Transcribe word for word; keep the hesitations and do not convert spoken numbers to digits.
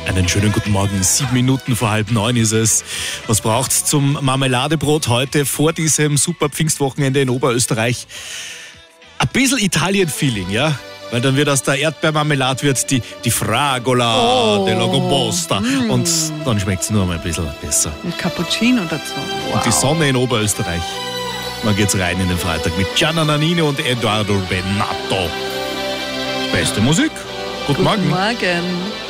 Einen schönen guten Morgen, sieben Minuten vor halb neun ist es. Was braucht's zum Marmeladebrot heute vor diesem super Pfingstwochenende in Oberösterreich? Ein bisschen Italien-Feeling, ja? Weil dann wird aus der Erdbeermarmelade wird die, die Fragola Oh. della Composta. Mm. Und dann schmeckt's nur mal ein bisschen besser. Mit Cappuccino dazu. Wow. Und die Sonne in Oberösterreich. Dann geht's rein in den Freitag mit Gianna Nannini und Edoardo Bennato. Beste Musik. Guten, Guten Morgen. Morgen.